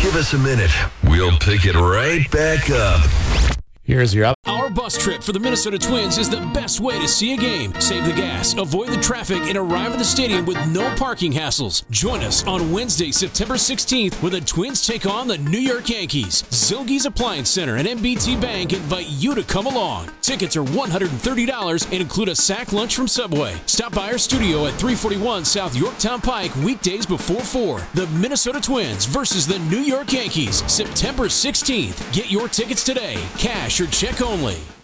Give us a minute. We'll pick it right back up. Here's your up. Our bus trip for the Minnesota Twins is the best way to see a game. Save the gas, avoid the traffic, and arrive at the stadium with no parking hassles. Join us on Wednesday, September 16th, when the Twins take on the New York Yankees. Zilge's Appliance Center and MBT Bank invite you to come along. Tickets are $130 and include a sack lunch from Subway. Stop by our studio at 341 South Yorktown Pike weekdays before 4. The Minnesota Twins versus the New York Yankees, September 16th. Get your tickets today. Cash or check only.